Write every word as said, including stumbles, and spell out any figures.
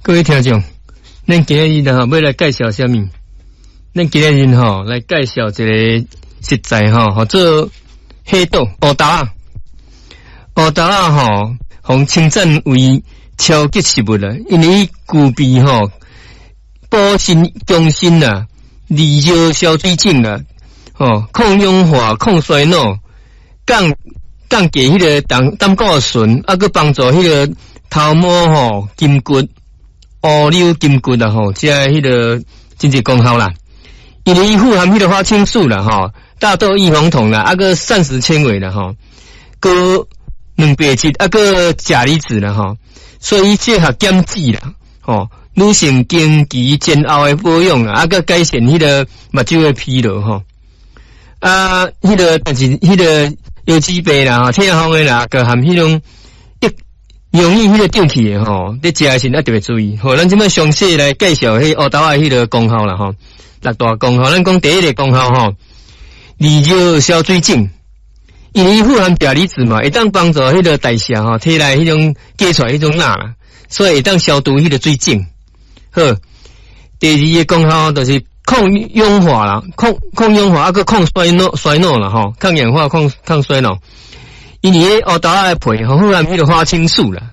各位听众，咱今日呢要来介绍什么？咱今日吼来介绍一个食材吼，叫做黑豆乌豆啊。乌豆啊吼，互称赞为超级食物啦，因为具备吼补肾强身啦、利尿消水肿啦、吼抗氧化、抗衰老、降降低迄个胆胆固醇，啊，佮帮助迄个头毛吼筋骨。乌溜筋骨啦吼，即个迄个真侪功效啦。因为伊富含迄个花青素啦吼，大豆异黄酮啦，啊个膳食纤维啦吼，个蛋白质啊个钾离子啦吼，所以适合减脂啦吼，女性经期前后的保养啦，啊个改善迄个目睭的疲劳吼。啊，迄个但是迄个油脂病啦、痛风的啦，个含迄种。容易迄个胀气的吼，你食的时候要特别注意。吼，咱即摆详细来介绍迄乌豆仔迄个功效啦吼，六大功效。咱讲第一个功效吼，利尿消水肿，因为富含钾离子嘛，会当帮助迄个代谢吼，体内迄种解出来迄种钠啦，所以会当消毒迄个水肿。好，第二个功效就是抗氧化啦，抗抗氧化啊个抗衰老衰老啦吼，抗氧化抗抗衰老。因为乌豆仔的皮吼富含迄个花青素啦。